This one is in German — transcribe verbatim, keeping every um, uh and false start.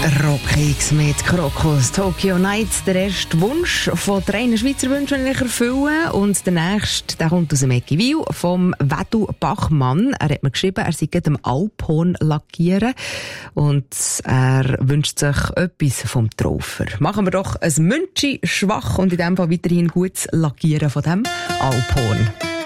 Rockix mit Krokus, Tokyo Nights, der erste Wunsch von drei Schweizer Wünschen, den ich erfülle. Und der nächste, der kommt aus dem Eckiwil, vom Wedu Bachmann. Er hat mir geschrieben, er sei gerade am Alphorn lackieren. Und er wünscht sich etwas vom Traufer. Machen wir doch ein Münchi schwach und in dem Fall weiterhin gutes Lackieren von dem Alphorn.